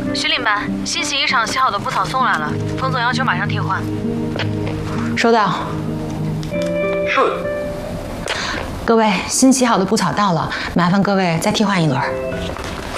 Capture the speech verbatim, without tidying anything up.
徐领班，新洗衣厂洗好的布草送来了，冯总要求马上替换。 收到。 是。 各位，新洗好的布草到了，麻烦各位再替换一轮。